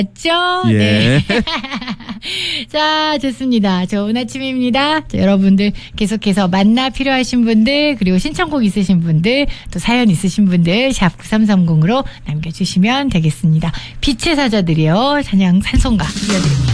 맞죠? 예. 네. 자, 좋습니다. 좋은 아침입니다. 자, 여러분들 계속해서 만나 필요하신 분들, 그리고 신청곡 있으신 분들, 또 사연 있으신 분들 샵 9330으로 남겨주시면 되겠습니다. 빛의 사자들이요. 찬양 산송가 이어드립니다.